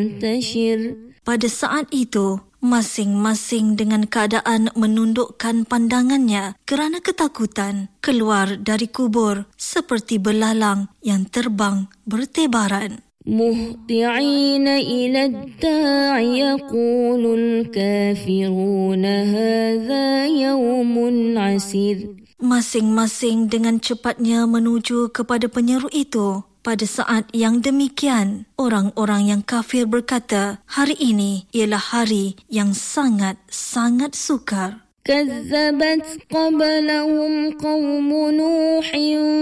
ينتشر. Pada saat itu, masing-masing dengan keadaan menundukkan pandangannya kerana ketakutan, keluar dari kubur seperti belalang yang terbang bertebaran. مهطعين إلى الداع يقول الكافرون هذا يوم عسير. Masing-masing dengan cepatnya menuju kepada penyeru itu. Pada saat yang demikian, orang-orang yang kafir berkata, hari ini ialah hari yang sangat-sangat sukar. كذبت قبلهم قوم نوح